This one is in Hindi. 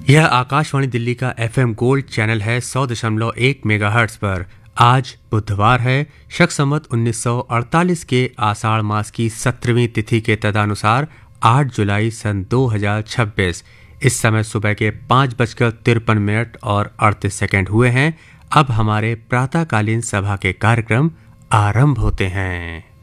यह आकाशवाणी दिल्ली का एफएम गोल्ड चैनल है 100.1 मेगाहर्ट्ज पर। आज बुधवार है, शक संवत 1948 के आषाढ़ मास की 17वीं तिथि के तदनुसार 8 जुलाई सन 2026। इस समय सुबह के 5:53 और 38 सेकंड हुए हैं। अब हमारे प्रातःकालीन सभा के कार्यक्रम आरंभ होते हैं।